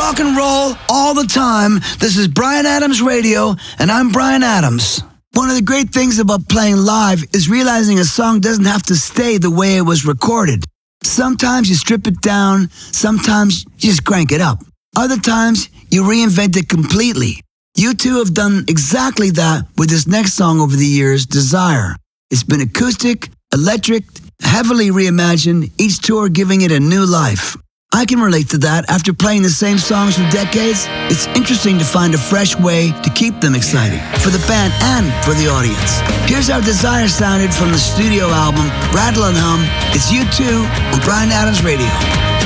rock and roll all the time. This is Bryan Adams Radio, and I'm Bryan Adams. One of the great things about playing live is realizing a song doesn't have to stay the way it was recorded. Sometimes you strip it down, sometimes you just crank it up. Other times, you reinvent it completely. U2 have done exactly that with this next song over the years, Desire. It's been acoustic, electric, heavily reimagined, each tour giving it a new life. I can relate to that. After playing the same songs for decades, it's interesting to find a fresh way to keep them exciting for the band and for the audience. Here's how Desire sounded from the studio album Rattle and Hum. It's U2 on Bryan Adams Radio.